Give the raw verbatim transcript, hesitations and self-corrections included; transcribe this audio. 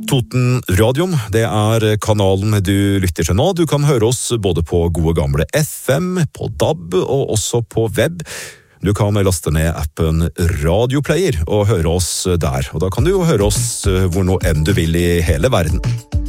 Toten Radio, det er kanalen du lytter til nå. Du kan høre oss både på gode gamle F M, på D A B og også på web. Du kan laste ned appen Radioplayer og høre oss der. Og da kan du jo høre oss hvor nå enn du vil i hele verden.